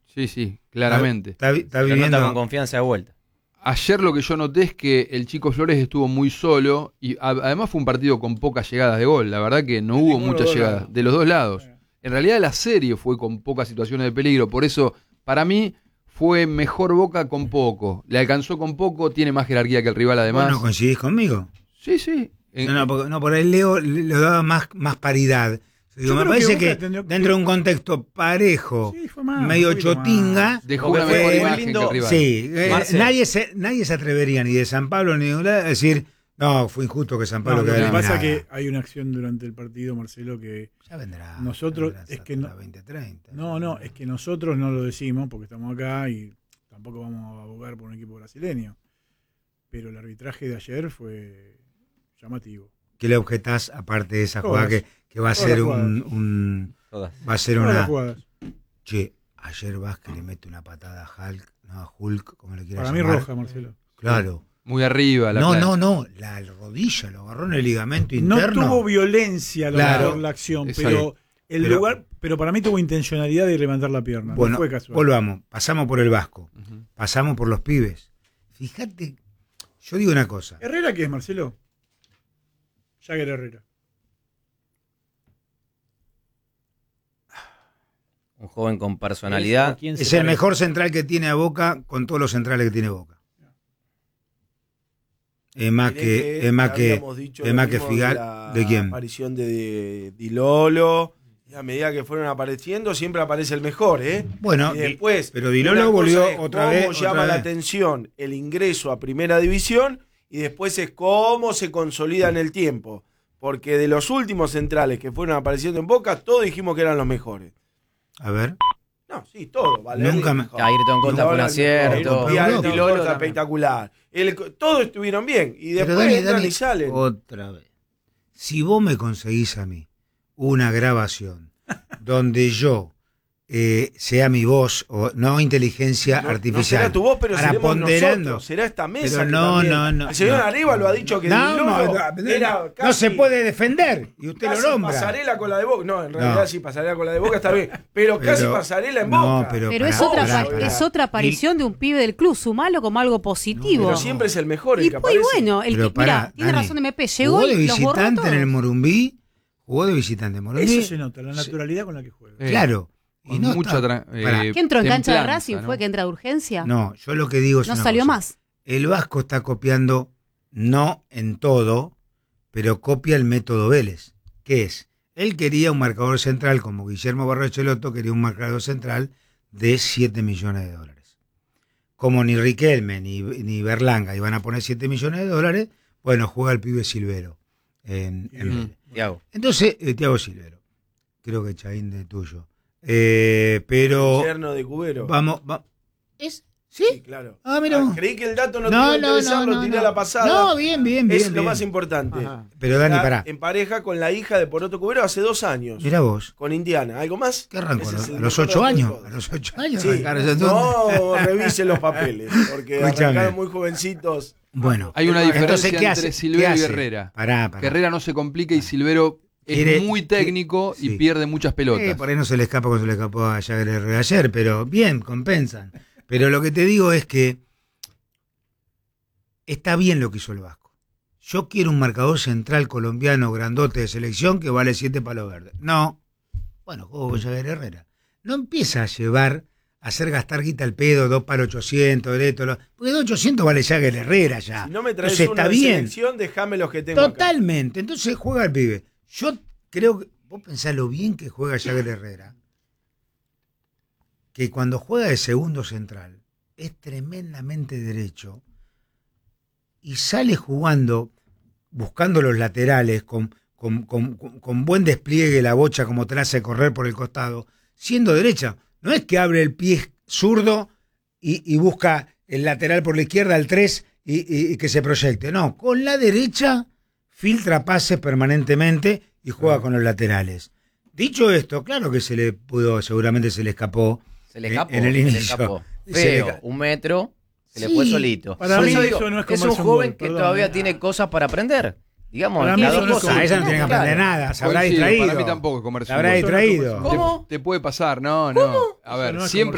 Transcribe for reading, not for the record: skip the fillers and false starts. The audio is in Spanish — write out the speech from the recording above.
Sí, claramente. Está viviendo nota con confianza de vuelta. Ayer lo que yo noté es que el Chico Flores estuvo muy solo y además fue un partido con pocas llegadas de gol. La verdad que no hubo muchas llegadas de los dos lados. En realidad la serie fue con pocas situaciones de peligro. Por eso, para mí, fue mejor Boca con poco. Le alcanzó con poco, tiene más jerarquía que el rival además. ¿Vos no coincidís conmigo? Sí. Por ahí Leo le daba más paridad. Digo, me parece que dentro de un contexto parejo, medio chotinga, dejó una mejor imagen que el rival. Sí, nadie se atrevería ni de San Pablo ni de un lado a decir, no, fue injusto que San Pablo quedara eliminado. Lo que pasa es que hay una acción durante el partido, Marcelo, que ya vendrá. Nosotros es que 20-30. Es que nosotros no lo decimos porque estamos acá y tampoco vamos a abogar por un equipo brasileño. Pero el arbitraje de ayer fue llamativo. ¿Qué le objetás aparte de esa jugada que va a ser va a ser una... Che, ayer Vázquez le mete una patada a Hulk, como le quieras llamar. Para mí roja, Marcelo. Claro. Muy arriba. La rodilla, lo agarró en el ligamento interno. No tuvo violencia la acción, pero para mí tuvo intencionalidad de levantar la pierna. Bueno, no fue casual. Volvamos, pasamos por el Vasco, pasamos por los pibes. Fíjate, yo digo una cosa. ¿Herrera qué es, Marcelo? Jagger Herrera. Un joven con personalidad. Es el mejor central que tiene a Boca con todos los centrales que tiene Boca. Es más que Figal. ¿De quién? La aparición de Di Lolo. Y a medida que fueron apareciendo, siempre aparece el mejor, ¿eh? Bueno, y después, pero Di Lolo volvió otra vez. Cómo llama la atención el ingreso a Primera División y después es cómo se consolida en el tiempo. Porque de los últimos centrales que fueron apareciendo en Boca, todos dijimos que eran los mejores. A ver. No, sí, todo. Nunca me... Ayrton Costa fue un acierto. Di Lolo está espectacular. Todos estuvieron bien. Y después entran y salen. Otra vez. Si vos me conseguís a mí una grabación donde yo sea mi voz, o no inteligencia artificial. No será tu voz, pero seremos ponderando. Nosotros. Será esta mesa. Pero no. El señor Arriba lo ha dicho que no se puede defender. Y usted lo nombra. Pasarela con la de Boca. No, en realidad sí, pasarela con la de Boca está bien. Pero casi pasarela en Boca. Pero es otra aparición de un pibe del club. Sumalo como algo positivo. Pero siempre es el mejor. Y muy bueno. Mira, tiene razón MP. Llegó de visitante en el Morumbí. Jugó de visitante en Morumbí. Eso se nota, la naturalidad con la que juega. Claro. Y no ¿Qué entró en cancha de Racing? ¿no? ¿Fue que entra de urgencia? No, yo lo que digo es no salió cosa. Más. El Vasco está copiando, no en todo, pero copia el método Vélez. ¿Qué es? Él quería un marcador central, como Guillermo Barrochelotto quería un marcador central de $7 millones. Como ni Riquelme ni Berlanga iban a poner $7 millones, bueno, juega el pibe Silvero en Thiago. Entonces, Thiago Silvero. Creo que Chaín de tuyo. Pero yerno de Cubero. Vamos. ¿Es? ¿Sí? Sí, claro. Mira. Creí que el dato no te iba a interesar, lo tiré a la pasada. No, bien. Es lo más importante. Ajá. Pero Dani, pará. En pareja con la hija de Poroto Cubero hace 2 años. Mirá vos. Con Indiana. ¿Algo más? ¿Qué arrancó? ¿A los 8 años? ¿A los 8 años? Sí. No revisen los papeles, porque arrancaron muy jovencitos. Bueno. Hay una diferencia entonces, entre Silvero y Herrera. Pará. Que Herrera no se complica y Silvero es muy técnico y pierde muchas pelotas. Por ahí no se le escapa como se le escapó a Jagger Herrera ayer, pero bien, compensan. Pero lo que te digo es que está bien lo que hizo el Vasco. Yo quiero un marcador central colombiano grandote de selección que vale 7 palos verdes. No. Bueno, juego con Jagger Herrera. No empieza a hacer gastar guita al pedo, 2 palos 800, porque 2.800 vale Jagger Herrera ya. Si no me traes entonces, una está de bien. selección, déjame los que tengo Totalmente. Acá. Entonces juega el pibe. Yo creo que, vos pensás lo bien que juega Jagger Herrera, que cuando juega de segundo central es tremendamente derecho y sale jugando, buscando los laterales, con buen despliegue la bocha como te la hace correr por el costado, siendo derecha. No es que abre el pie zurdo y busca el lateral por la izquierda, el 3, y que se proyecte. No, con la derecha filtra pases permanentemente y juega con los laterales. Dicho esto, claro que seguramente se le escapó. Se le escapó, en el inicio. Feo, 1 metro, se le fue solito. Para mí digo, no es un joven que todavía tiene cosas para aprender. Digamos, las dos cosas. Ella no tiene que aprender nada, se habrá distraído. Para mí tampoco es comercio. Se habrá distraído. Te puede pasar, no. A ver, siempre